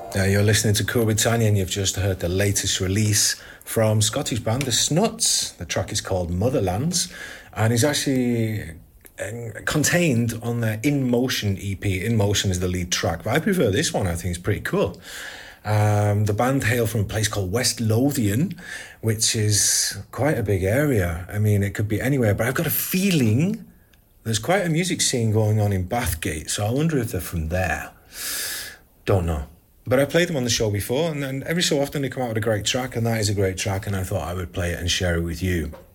You're listening to Cool Britannia and you've just heard the latest release from Scottish band The Snuts. The track is called Motherlands and is actually contained on their In Motion EP. In Motion is the lead track, but I prefer this one. I think it's pretty cool. The band hail from a place called West Lothian, which is quite a big area. I mean, it could be anywhere, but I've got a feeling there's quite a music scene going on in Bathgate, so I wonder if they're from there. Don't know. But I played them on the show before, and then every so often they come out with a great track, and that is a great track, and I thought I would play it and share it with you.